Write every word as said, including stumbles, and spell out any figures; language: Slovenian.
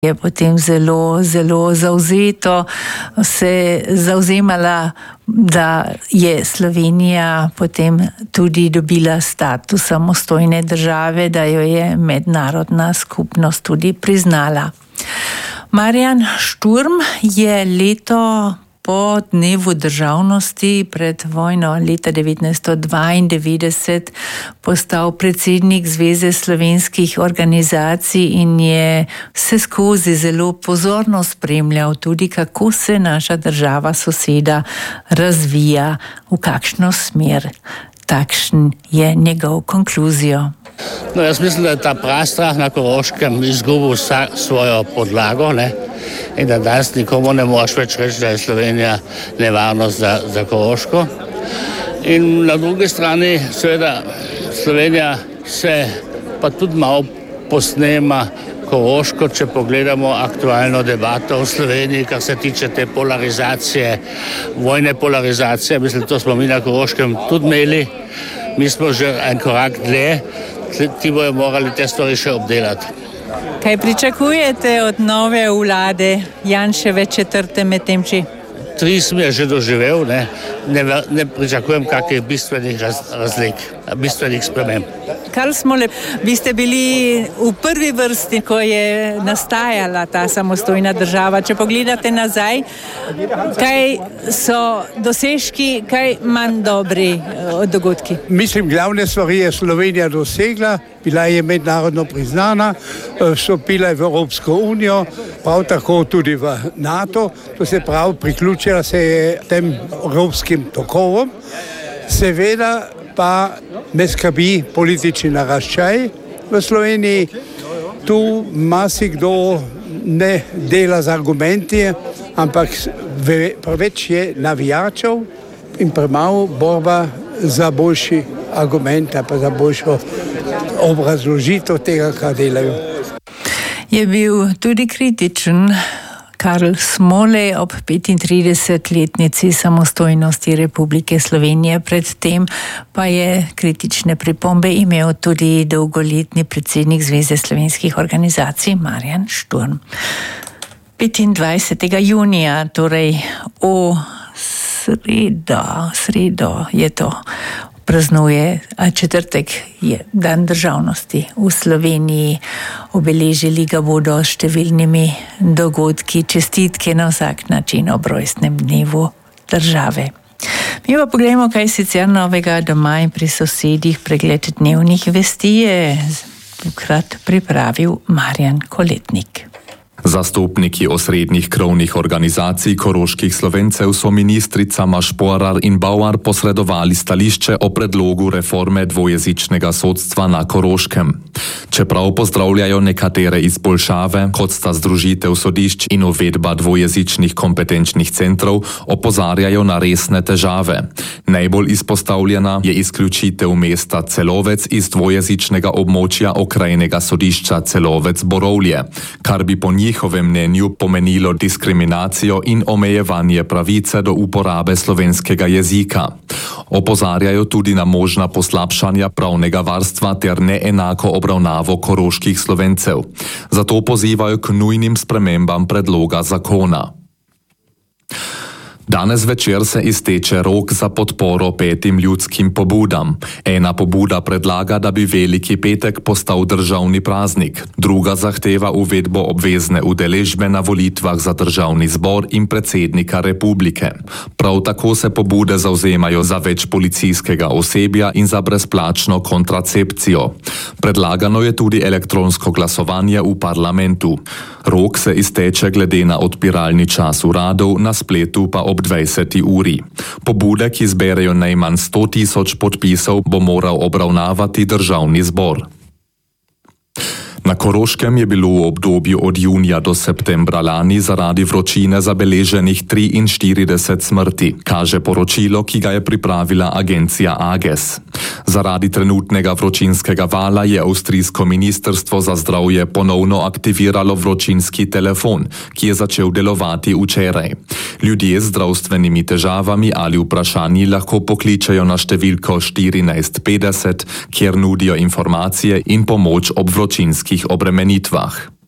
Je potem zelo, zelo zavzeto se zavzemala, da je Slovenija potem tudi dobila status samostojne države, da jo je mednarodna skupnost tudi priznala. Marjan Šturm je leto po dnevu državnosti pred vojno leta devetnajststo dvaindevetdeset postal predsednik Zveze slovenskih organizacij in je vse skozi zelo pozorno spremljal tudi, kako se naša država soseda razvija, v kakšno smer. Takšen je njegov konkluzijo. No, jaz mislim, da je ta prastrah na Koroškem izgubil svojo podlago, ne? In da danes nikomu ne moreš več reči, da je Slovenija nevarnost za, za Koroško. In na drugi strani, seveda, Slovenija se pa tudi malo posnema Koroško, če pogledamo aktualno debato v Sloveniji, kar se tiče te polarizacije, vojne polarizacije. Mislim, to smo mi na Koroškem tudi imeli. Mi smo že en korak dlje, ti bojo morali te stvari še obdelati. Kaj pričakujete od nove vlade Janševe četrte Metemči? Tri sem je že doživel, ne, ne, ne pričakujem kakih bistvenih raz, razlik, bistvenih sprememb. Karl Smole, vi ste bili v prvi vrsti, ko je nastajala ta samostojna država. Če pogledate nazaj, kaj so dosežki, kaj manj dobri dogodki? Mislim, glavne stvari je Slovenija dosegla, bila je mednarodno priznana, vstopila je v Evropsko unijo, prav tako tudi v NATO, to se pravi, priključila se je tem evropskim tokovom. Seveda pa me skrbi politični naraščaj v Sloveniji. Tu marsikdo ne dela z argumenti, ampak preveč je navijačev in premalo borba za boljši argument, pa za boljšo obrazložitev tega, kar delajo. Je bil tudi kritičen Karl Smole ob petintridesetletnici samostojnosti Republike Slovenije. Predtem pa je kritične pripombe imel tudi dolgoletni predsednik Zveze slovenskih organizacij Marjan Šturm. petindvajsetega junija, torej v sredo, sredo je to, praznuje, a četrtek je dan državnosti v Sloveniji. Obeležili ga bodo s številnimi dogodki, čestitke na vsak način ob rojstnem dnevu države. Mi pa pogledamo, kaj sicer novega doma in pri sosedih. Pregled dnevnih vesti je tokrat pripravil Marjan Koletnik. Zastopniki osrednjih krovnih organizacij koroških Slovencev so ministricama Šporar in Bauer posredovali stališče o predlogu reforme dvojezičnega sodstva na Koroškem. Čeprav pozdravljajo nekatere izboljšave, kot sta združitev sodišč in uvedba dvojezičnih kompetenčnih centrov, opozarjajo na resne težave. Najbolj izpostavljena je izključitev mesta Celovec iz dvojezičnega območja okrajnega sodišča Celovec-Borovlje, kar bi po njihovem mnenju pomenilo diskriminacijo in omejevanje pravice do uporabe slovenskega jezika. Opozarjajo tudi na možna poslabšanja pravnega varstva ter neenako obravnavo koroških Slovencev. Zato pozivajo k nujnim spremembam predloga zakona. Danes večer se izteče rok za podporo petim ljudskim pobudam. Ena pobuda predlaga, da bi Veliki petek postal državni praznik. Druga zahteva uvedbo obvezne udeležbe na volitvah za državni zbor in predsednika republike. Prav tako se pobude zavzemajo za več policijskega osebja in za brezplačno kontracepcijo. Predlagano je tudi elektronsko glasovanje v parlamentu. Rok se izteče glede na odpiralni čas uradov, na spletu pa ob dvajseti uri. Pobude, ki zberejo najmanj sto tisoč podpisov, bo moral obravnavati državni zbor. Na Koroškem je bilo v obdobju od junija do septembra lani zaradi vročine zabeleženih triinštirideset smrti, kaže poročilo, ki ga je pripravila agencija Ages. Zaradi trenutnega vročinskega vala je avstrijsko ministrstvo za zdravje ponovno aktiviralo vročinski telefon, ki je začel delovati včeraj. Ljudje z zdravstvenimi težavami ali vprašanji lahko pokličejo na številko štirinajst petdeset, kjer nudijo informacije in pomoč ob vročinskih obremenitvah.